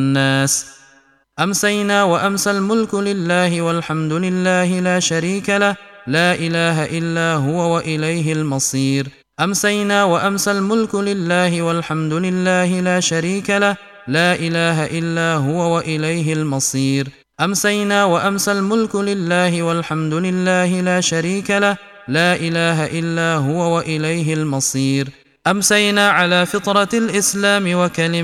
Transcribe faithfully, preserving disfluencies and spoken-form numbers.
الناس. أمسينا وأمسى الملك لله والحمد لله لا شريك له، لا إله إلا هو وإليه المصير. أمسينا وأمسى الملك لله والحمد لله لا شريك له، لا إله إلا هو وإليه المصير. أمسينا وأمسى الملك لله والحمد لله لا شريك له، لا إله إلا هو وإليه المصير. أمسينا على فطرة الإسلام وكلمة